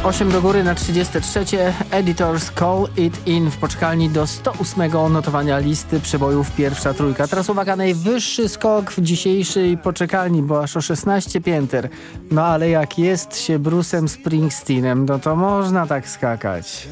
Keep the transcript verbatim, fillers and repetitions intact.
osiem do góry na trzydzieste trzecie. Editors Call It In w poczekalni do sto ósmego notowania listy przebojów pierwsza trójka. Teraz uwaga, najwyższy skok w dzisiejszej poczekalni, bo aż o szesnaście pięter. No ale jak jest się Bruce'em Springsteenem, no to można tak skakać.